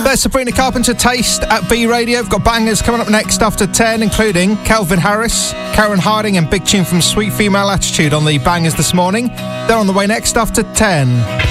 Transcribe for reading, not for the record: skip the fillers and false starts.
There's Sabrina Carpenter, Taste at B Radio. We've got bangers coming up next after 10, including Calvin Harris, Karen Harding and Big Tune from Sweet Female Attitude on the bangers this morning. They're on the way next after 10.